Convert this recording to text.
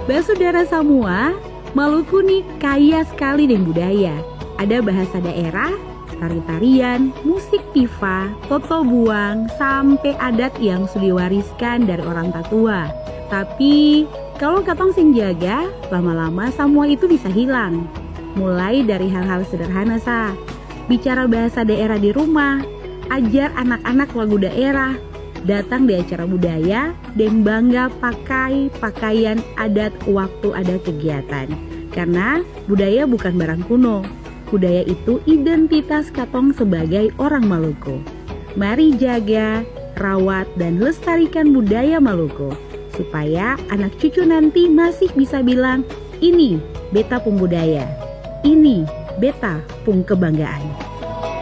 Basudara semua, Maluku nih kaya sekali dengan budaya. Ada bahasa daerah, tari-tarian, musik pifa, toto buang, sampai adat yang sudah diwariskan dari orang tua. Tapi kalau katong sing jaga, lama-lama semua itu bisa hilang. Mulai dari hal-hal sederhana bicara bahasa daerah di rumah, ajar anak-anak lagu daerah, datang di acara budaya, dan bangga pakai pakaian adat waktu ada kegiatan. Karena budaya bukan barang kuno, budaya itu identitas katong sebagai orang Maluku. Mari jaga, rawat, dan lestarikan budaya Maluku, supaya anak cucu nanti masih bisa bilang, ini beta pung budaya, ini beta pung kebanggaan.